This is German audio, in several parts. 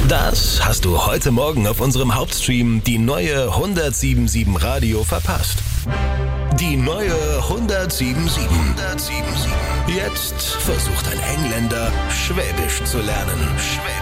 Das hast du heute Morgen auf unserem Hauptstream die neue 1077 Radio verpasst. Die neue 1077. Jetzt versucht ein Engländer, Schwäbisch zu lernen.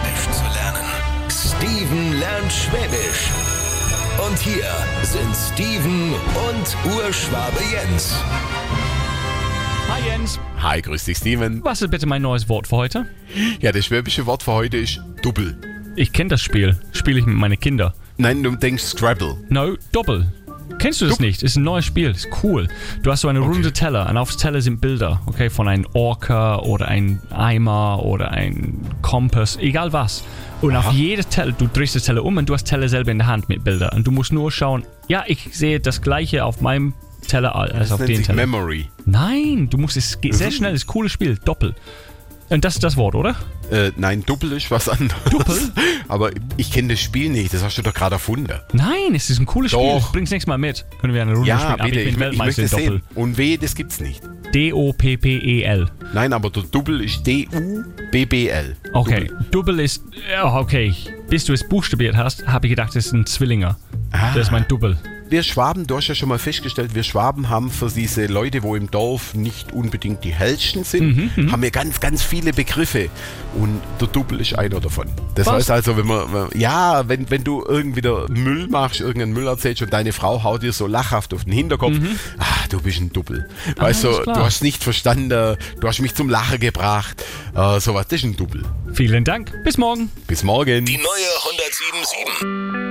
Steven lernt Schwäbisch. Und hier sind Steven und Urschwabe Jens. Hi Jens. Hi, grüß dich Steven. Was ist bitte mein neues Wort für heute? Ja, das schwäbische Wort für heute ist Double. Ich kenne das Spiel. Spiele ich mit meinen Kindern. Nein, du denkst Scrabble. No, Doppel. Kennst du das nicht? Ist ein neues Spiel. Ist cool. Du hast so eine runde Teller und aufs Teller sind Bilder. Okay, von einem Orca oder einem Eimer oder einem Kompass. Egal was. Und auf jede Teller, du drehst das Teller um und du hast Teller selber in der Hand mit Bildern. Und du musst nur schauen, ja, ich sehe das Gleiche auf meinem Teller als auf den Teller. Memory. Nein, du musst es sehr schnell, das ist ein cooles Spiel. Doppel. Und das ist das Wort, oder? Nein, Double ist was anderes. Doppel? Aber ich kenne das Spiel nicht, das hast du doch gerade erfunden. Nein, es ist ein cooles Spiel. Doch. Ich bring's nächstes Mal mit. Können wir eine Runde Ja, spielen. Aber bitte, ich bin ich Weltmeister möchte in Doppel. sehen. Und W, das gibt's nicht. D-O-P-P-E-L. Nein, aber der Double ist D-U-B-B-L. Okay, Double ist... Okay, bis du es buchstabiert hast, habe ich gedacht, das ist ein Zwillinger. Das ist mein Double. Wir Schwaben, du hast ja schon mal festgestellt, wir Schwaben haben für diese Leute, wo im Dorf nicht unbedingt die hellsten sind, haben wir ganz, ganz viele Begriffe. Und der Double ist einer davon. Das heißt also, wenn du irgendwie wieder Müll machst, irgendeinen Müll erzählst und deine Frau haut dir so lachhaft auf den Hinterkopf, du bist ein Double. Weißt du, du hast nicht verstanden, du hast mich zum Lachen gebracht, sowas, das ist ein Double. Vielen Dank, bis morgen. Bis morgen. Die neue 1077.